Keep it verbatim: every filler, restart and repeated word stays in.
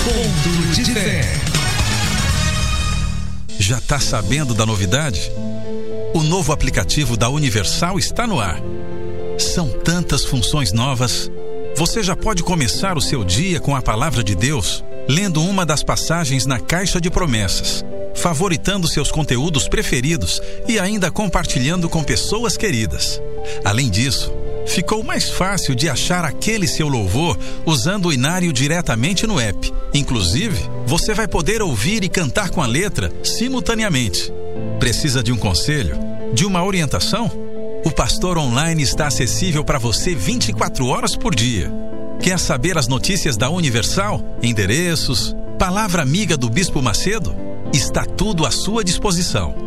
Ponto de Fé. Já tá sabendo da novidade? O novo aplicativo da Universal está no ar. São tantas funções novas. Você já pode começar o seu dia com a palavra de Deus, lendo uma das passagens na Caixa de Promessas, favoritando seus conteúdos preferidos e ainda compartilhando com pessoas queridas. Além disso, ficou mais fácil de achar aquele seu louvor usando o inário diretamente no app. Inclusive, você vai poder ouvir e cantar com a letra simultaneamente. Precisa de um conselho? De uma orientação? O Pastor Online está acessível para você vinte e quatro horas por dia. Quer saber as notícias da Universal? Endereços? Palavra amiga do Bispo Macedo? Está tudo à sua disposição.